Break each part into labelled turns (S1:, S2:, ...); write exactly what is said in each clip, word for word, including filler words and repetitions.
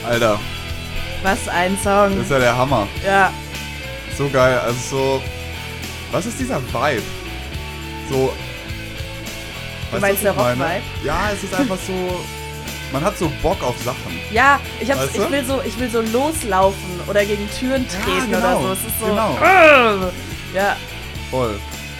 S1: Alter.
S2: Was ein Song.
S1: Das ist ja der Hammer.
S2: Ja.
S1: So geil, also so... Was ist dieser Vibe? So...
S2: Du meinst der Rock-Vibe?
S1: Ja, es ist einfach so... Man hat so Bock auf Sachen.
S2: Ja, ich, hab's,
S1: weißt du?
S2: ich, will so, ich will so loslaufen oder gegen Türen treten
S1: ja, genau,
S2: oder so. Es ist so...
S1: Genau.
S2: Ja.
S1: Voll.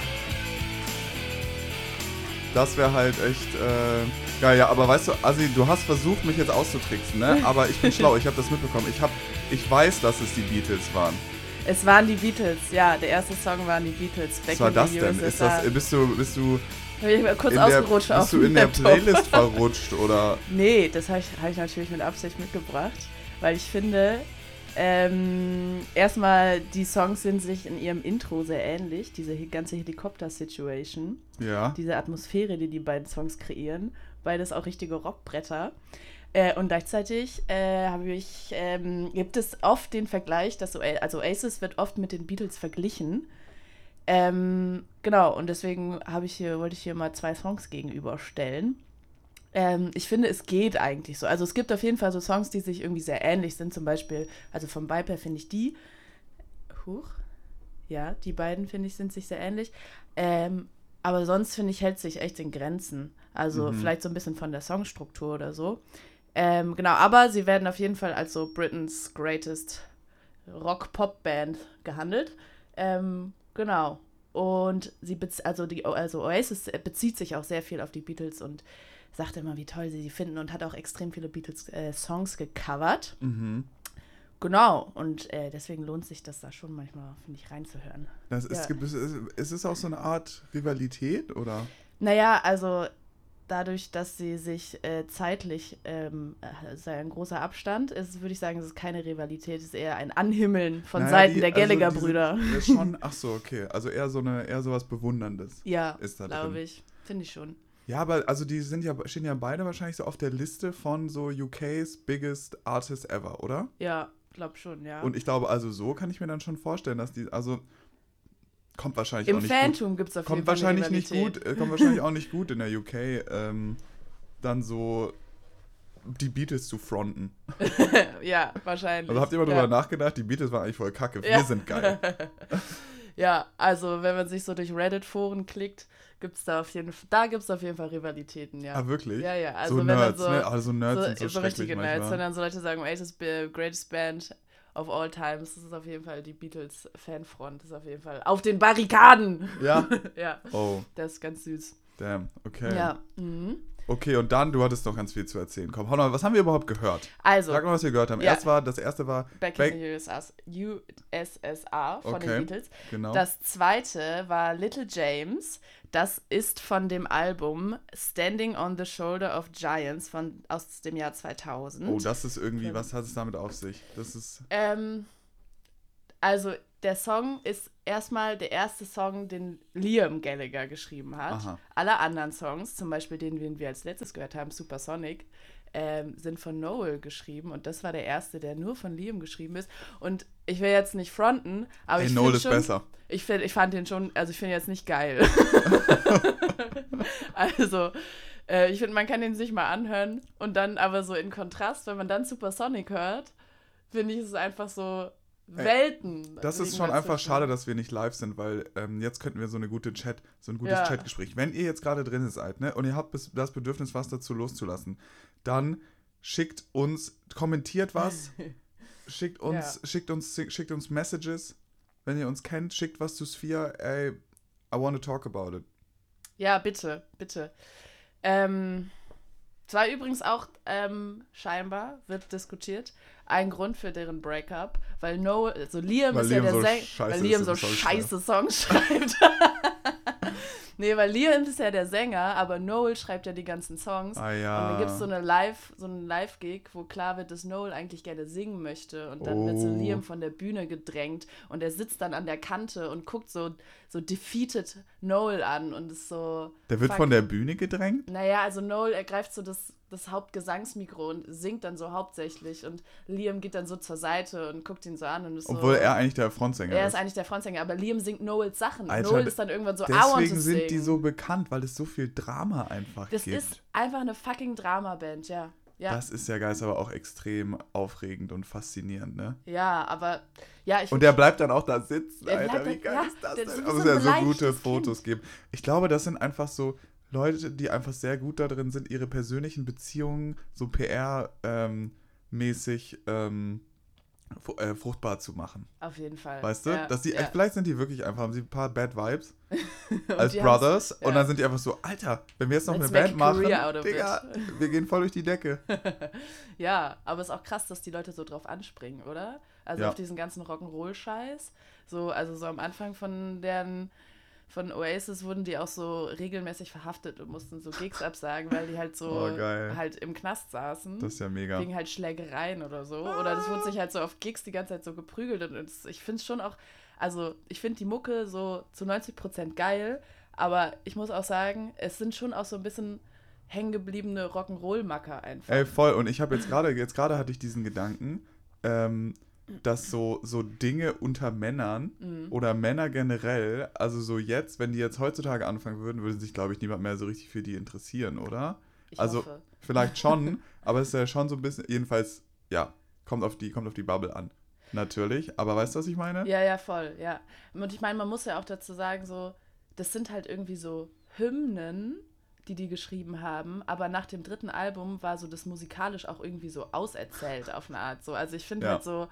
S1: Das wäre halt echt... Äh, geil, ja, aber weißt du, Assi, du hast versucht, mich jetzt auszutricksen, ne? Aber ich bin schlau, ich habe das mitbekommen. Ich, hab, ich weiß, dass es die Beatles waren.
S2: Es waren die Beatles, ja. Der erste Song waren die Beatles. Back
S1: Was war
S2: in
S1: das
S2: the
S1: denn?
S2: U S S R.
S1: Ist das, bist du... Bist du
S2: Hab ich mal kurz
S1: in
S2: ausgerutscht
S1: der,
S2: auf
S1: bist du in der
S2: Laptop.
S1: Playlist verrutscht, oder?
S2: Nee, das habe ich, hab ich natürlich mit Absicht mitgebracht, weil ich finde, ähm, erstmal, die Songs sind sich in ihrem Intro sehr ähnlich, diese ganze Helikopter-Situation,
S1: Ja.
S2: diese Atmosphäre, die die beiden Songs kreieren, beides auch richtige Rockbretter. Äh, und gleichzeitig äh, habe ich, ähm, gibt es oft den Vergleich, dass Oa- also Oasis wird oft mit den Beatles verglichen. Ähm, genau, und deswegen habe ich hier, wollte ich hier mal zwei Songs gegenüberstellen. Ähm, ich finde, es geht eigentlich so. Also es gibt auf jeden Fall so Songs, die sich irgendwie sehr ähnlich sind. Zum Beispiel, also vom Vibe her finde ich die. Huch. Ja, die beiden, finde ich, sind sich sehr ähnlich. Ähm, aber sonst, finde ich, hält sich echt in Grenzen. Also
S1: Mhm.
S2: vielleicht so ein bisschen von der Songstruktur oder so. Ähm, genau, aber sie werden auf jeden Fall als so Britain's Greatest Rock-Pop-Band gehandelt. Ähm, genau. Und sie bez- also die also Oasis bezieht sich auch sehr viel auf die Beatles und sagt immer, wie toll sie sie finden und hat auch extrem viele Beatles-Songs äh, gecovert.
S1: Mhm.
S2: Genau. Und äh, deswegen lohnt sich das da schon manchmal, finde ich, reinzuhören.
S1: Das ist,
S2: Ja.
S1: gibt es, ist es auch so eine Art Rivalität, oder?
S2: Naja, also dadurch, dass sie sich äh, zeitlich, ähm, äh, sei ein großer Abstand, ist, würde ich sagen, es ist keine Rivalität, es ist eher ein Anhimmeln von
S1: Naja,
S2: Seiten
S1: die-
S2: der
S1: also
S2: Gallagher-Brüder.
S1: diese- ist schon, ach so, okay. Also eher so eine, eher sowas Bewunderndes.
S2: Ja,
S1: ist da drin.
S2: glaube ich. Finde ich schon.
S1: Ja, aber also die sind ja, stehen ja beide wahrscheinlich so auf der Liste von so U K's biggest artists ever, oder?
S2: Ja, glaube schon, ja.
S1: Und ich glaube, also so kann ich mir dann schon vorstellen, dass die, also kommt wahrscheinlich
S2: Im
S1: auch nicht
S2: Phantom gibt es auf
S1: gut.
S2: jeden
S1: Kommt
S2: Fall eine
S1: wahrscheinlich nicht
S2: Rivalität.
S1: gut, äh, kommt wahrscheinlich auch nicht gut in der U K, ähm, dann so die Beatles zu fronten.
S2: Ja, wahrscheinlich.
S1: Also habt ihr mal
S2: ja.
S1: drüber nachgedacht, die Beatles waren eigentlich voll kacke, wir
S2: Ja.
S1: sind geil.
S2: Ja, also wenn man sich so durch Reddit-Foren klickt, gibt's da auf jeden Fall, da gibt's auf jeden Fall Rivalitäten, ja.
S1: Ah, wirklich?
S2: Ja, ja, also
S1: so
S2: wenn
S1: Nerds,
S2: dann so,
S1: ne? Also Nerds
S2: so,
S1: sind so,
S2: so
S1: schrecklich
S2: richtige
S1: manchmal.
S2: Nerds, wenn dann so Leute sagen, Oasis be- greatest band of all times, das ist auf jeden Fall die Beatles-Fanfront, das ist auf jeden Fall auf den Barrikaden.
S1: Ja?
S2: Ja,
S1: Oh,
S2: das ist ganz süß.
S1: damn, okay.
S2: Ja, mhm.
S1: Okay, und dann, du hattest noch ganz viel zu erzählen. Komm, hau noch, was haben wir überhaupt gehört?
S2: Also,
S1: Sag mal, was wir gehört haben.
S2: Ja.
S1: Erst war, das erste war
S2: Back
S1: Back-
S2: in the U S S U S S R von
S1: Okay,
S2: den Beatles.
S1: genau.
S2: Das zweite war Little James. Das ist von dem Album Standing on the Shoulder of Giants von, aus dem Jahr zweitausend.
S1: Oh, das ist irgendwie, was hat es damit auf sich? Das ist,
S2: Ähm, also der Song ist erstmal der erste Song, den Liam Gallagher geschrieben hat.
S1: Aha.
S2: Alle anderen Songs, zum Beispiel den, den wir als letztes gehört haben, Supersonic, ähm, sind von Noel geschrieben. Und das war der erste, der nur von Liam geschrieben ist. Und ich will jetzt nicht fronten, aber
S1: ey,
S2: ich
S1: Noel
S2: finde
S1: ist
S2: schon,
S1: besser.
S2: Ich, find, ich fand den schon, also ich finde ihn jetzt nicht geil. Also, äh, ich finde, man kann den sich mal anhören und dann aber so in Kontrast, wenn man dann Supersonic hört, finde ich es einfach so Welten.
S1: Das ist
S2: liegen
S1: schon einfach
S2: dazwischen.
S1: schade, dass wir nicht live sind, weil ähm, jetzt könnten wir so eine gute Chat, so ein gutes
S2: Ja.
S1: Chatgespräch. Wenn ihr jetzt gerade drin seid, ne, und ihr habt bis, das Bedürfnis, was dazu loszulassen, dann schickt uns, kommentiert was, schickt uns,
S2: Ja.
S1: schickt uns, schickt uns Messages. Wenn ihr uns kennt, schickt was zu Sphere. Ey, I want to talk about it.
S2: Ja, bitte, bitte. Ähm, zwar übrigens auch ähm, scheinbar wird diskutiert, ein Grund für deren Breakup, weil Noel, also Liam
S1: Weil
S2: ist
S1: Liam
S2: ja der
S1: so
S2: Sänger,
S1: scheiße
S2: weil Liam
S1: ist
S2: so
S1: im Song
S2: scheiße Songs schreibt. Nee, weil Liam ist ja der Sänger, aber Noel schreibt ja die ganzen Songs.
S1: Ah ja.
S2: Und dann gibt es so eine Live, so einen Live-Gig, wo klar wird, dass Noel eigentlich gerne singen möchte. Und dann wird so
S1: Oh.
S2: Liam von der Bühne gedrängt und er sitzt dann an der Kante und guckt so, so defeated Noel an und ist so.
S1: Der wird
S2: fuck.
S1: von der Bühne gedrängt?
S2: Naja, also Noel ergreift so das, das Hauptgesangsmikro und singt dann so hauptsächlich und Liam geht dann so zur Seite und guckt ihn so an und ist
S1: Obwohl
S2: so.
S1: er eigentlich der Frontsänger
S2: Er
S1: ist.
S2: ist eigentlich der Frontsänger, aber Liam singt Noels Sachen.
S1: Alter,
S2: Noel ist dann irgendwann so, I want to
S1: Deswegen
S2: sing.
S1: sind die so bekannt, weil es so viel Drama einfach
S2: Das
S1: gibt.
S2: ist einfach eine fucking Drama-Band, ja. Ja.
S1: Das ist ja geil, ist aber auch extrem aufregend und faszinierend, ne?
S2: Ja, aber ja, ich
S1: Und der bleibt dann auch da sitzen,
S2: Der
S1: Alter,
S2: bleibt
S1: wie
S2: da-
S1: geil
S2: ja,
S1: ist das
S2: der
S1: denn?
S2: ist wie
S1: Aber
S2: so
S1: es
S2: ein
S1: ist ja so gute
S2: beleidigtes
S1: Fotos
S2: Kind.
S1: geben. Ich glaube, das sind einfach so Leute, die einfach sehr gut da drin sind, ihre persönlichen Beziehungen so P R-mäßig ähm, fu- äh, fruchtbar zu machen.
S2: auf jeden Fall.
S1: Weißt du?
S2: Ja,
S1: Dass die,
S2: ja.
S1: Vielleicht sind die wirklich einfach, haben sie ein paar Bad Vibes
S2: Und
S1: als
S2: die
S1: Brothers
S2: haben's-
S1: und
S2: ja.
S1: dann sind die einfach so, Alter, wenn wir jetzt noch
S2: Let's
S1: eine
S2: make
S1: Band
S2: a
S1: machen,
S2: career out of
S1: Digga,
S2: it.
S1: wir gehen voll durch die Decke.
S2: Ja, aber es ist auch krass, dass die Leute so drauf anspringen, oder? Also
S1: Ja.
S2: auf diesen ganzen Rock'n'Roll-Scheiß. So, also so am Anfang von deren von Oasis wurden die auch so regelmäßig verhaftet und mussten so Gigs absagen, weil die halt so
S1: Oh, geil.
S2: halt im Knast saßen.
S1: Das ist ja mega.
S2: Wegen halt Schlägereien oder so. Oder das wurde sich halt so auf Gigs die ganze Zeit so geprügelt. Und es, ich finde es schon auch, also ich finde die Mucke so zu neunzig Prozent geil, aber ich muss auch sagen, es sind schon auch so ein bisschen hängengebliebene Rock'n'Roll-Macker einfach.
S1: Ey, voll. Und ich habe jetzt gerade, jetzt gerade hatte ich diesen Gedanken, ähm, dass so, so Dinge unter Männern
S2: Mhm.
S1: oder Männer generell, also so jetzt, wenn die jetzt heutzutage anfangen würden, würde sich, glaube ich, niemand mehr so richtig für die interessieren, oder?
S2: Ich
S1: also
S2: hoffe.
S1: vielleicht schon, aber es ist ja schon so ein bisschen, jedenfalls, ja, kommt auf die, kommt auf die Bubble an. Natürlich, aber weißt du, was ich meine?
S2: Ja, ja, voll, ja. Und ich meine, man muss ja auch dazu sagen, so, das sind halt irgendwie so Hymnen, die die geschrieben haben, aber nach dem dritten Album war so das musikalisch auch irgendwie so auserzählt auf eine Art. So. Also ich finde
S1: Ja.
S2: halt so,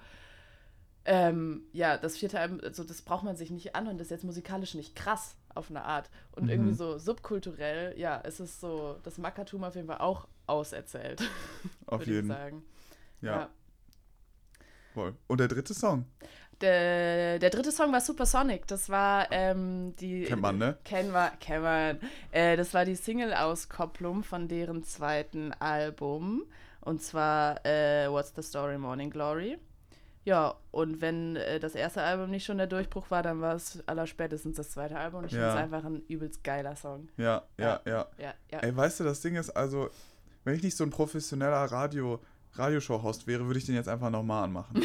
S2: ähm, ja, das vierte Album, also das braucht man sich nicht anhören, das ist jetzt musikalisch nicht krass auf eine Art. Und
S1: Mhm.
S2: irgendwie so subkulturell, ja, es ist so, das Mackertum auf jeden Fall auch auserzählt,
S1: Auf
S2: würde ich
S1: jeden.
S2: sagen.
S1: Ja, voll. Und der dritte Song?
S2: Der, der dritte Song war Supersonic. Das war ähm, die.
S1: Kennt man, ne?
S2: Kennen wir, kennen wir. Äh, das war die Single-Auskopplung von deren zweiten Album. Und zwar äh, What's the Story, Morning Glory. Ja, und wenn äh, das erste Album nicht schon der Durchbruch war, dann war es allerspätestens das zweite Album. Und ich
S1: Ja.
S2: finde es einfach ein übelst geiler Song.
S1: Ja, ja, ja.
S2: Ja, ja.
S1: Ey, weißt du, das Ding ist also, wenn ich nicht so ein professioneller Radio, Radioshow-Host wäre, würde ich den jetzt einfach nochmal anmachen.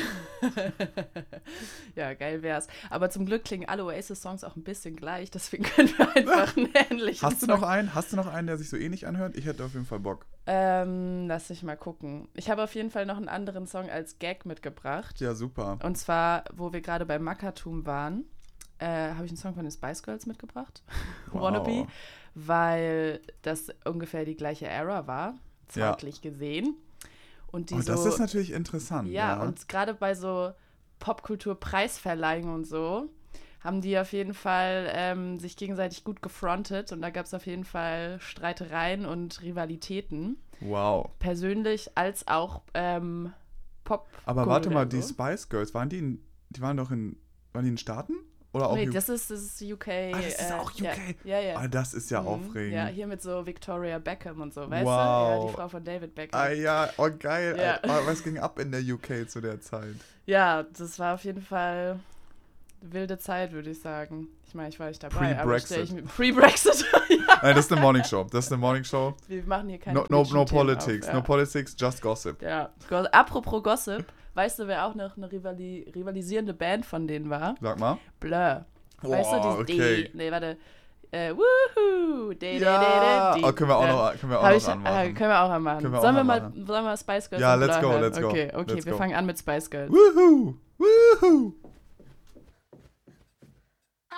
S2: Ja, geil wär's. Aber zum Glück klingen alle Oasis-Songs auch ein bisschen gleich, deswegen können wir einfach einen ähnlichen
S1: Hast du
S2: Song
S1: noch einen? Hast du noch einen, der sich so ähnlich anhört? Ich hätte auf jeden Fall Bock.
S2: Ähm, lass ich mal gucken. Ich habe auf jeden Fall noch einen anderen Song als Gag mitgebracht.
S1: Ja, super.
S2: Und zwar, wo wir gerade bei Mackertum waren, äh, habe ich einen Song von den Spice Girls mitgebracht.
S1: Wow.
S2: Wannabe. Weil das ungefähr die gleiche Era war,
S1: Ja.
S2: zeitlich gesehen. Und die
S1: Oh,
S2: so,
S1: das ist natürlich interessant.
S2: ja,
S1: Ja,
S2: und gerade bei so Popkultur-Preisverleihungen und so haben die auf jeden Fall ähm, sich gegenseitig gut gefrontet und da gab es auf jeden Fall Streitereien und Rivalitäten.
S1: Wow.
S2: Persönlich als auch ähm, Pop.
S1: Aber warte mal,
S2: so.
S1: die Spice Girls, waren die in, die waren doch in, waren die in den Staaten? Oder auch
S2: Nee,
S1: U K?
S2: das ist, das ist U K.
S1: Ah, das ist
S2: äh,
S1: auch U K.
S2: Ja, ja. ja.
S1: Ah, das ist ja
S2: Mhm.
S1: aufregend.
S2: Ja, hier mit so Victoria Beckham und so, weißt
S1: Wow.
S2: du? Ja, die Frau von David Beckham.
S1: Ah ja, oh geil.
S2: Ja.
S1: Ah, was ging ab in der U K zu der Zeit?
S2: Ja, das war auf jeden Fall wilde Zeit, würde ich sagen. Ich meine, ich war nicht dabei. aber
S1: Pre-Brexit.
S2: stell ich mir- Pre-Brexit. ja.
S1: Nein, das ist eine Morning Show. Das ist eine Morning Show.
S2: Wir machen hier keine
S1: No, no,
S2: politischen
S1: no
S2: Themen
S1: politics.
S2: auf,
S1: No
S2: ja.
S1: politics, just gossip.
S2: Ja, Go- apropos Gossip, weißt du, wer auch noch eine rivali rivalisierende Band von denen war?
S1: Sag mal.
S2: Blur. Weißt du,
S1: Boah,
S2: die,
S1: okay.
S2: die, nee, warte, äh, woohoo, de, de,
S1: Ja,
S2: de, de,
S1: oh, können wir auch
S2: Ja.
S1: noch, können wir auch
S2: Hab
S1: noch
S2: ich, äh,
S1: anmachen.
S2: können wir auch anmachen.
S1: Können wir auch
S2: sollen, wir
S1: noch
S2: mal,
S1: machen.
S2: sollen wir mal Spice Girls
S1: Ja,
S2: und
S1: let's
S2: Blur
S1: go,
S2: hören?
S1: let's go,
S2: Okay, okay,
S1: let's
S2: wir
S1: go.
S2: fangen an mit Spice Girls.
S1: Woohoo! Woohoo!